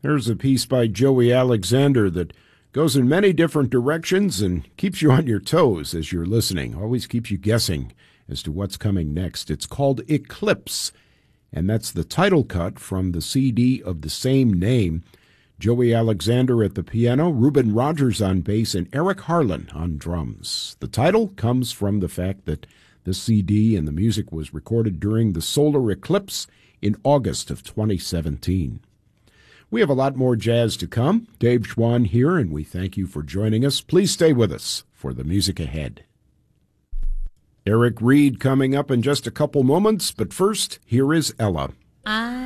There's a piece by Joey Alexander that goes in many different directions and keeps you on your toes as you're listening, always keeps you guessing as to what's coming next. It's called Eclipse, and that's the title cut from the CD of the same name. Joey Alexander at the piano, Reuben Rogers on bass, and Eric Harlan on drums. The title comes from the fact that this CD and the music was recorded during the solar eclipse in August of 2017. We have a lot more jazz to come. Dave Schwann here, and we thank you for joining us. Please stay with us for the music ahead. Eric Reed coming up in just a couple moments, but first, here is Ella.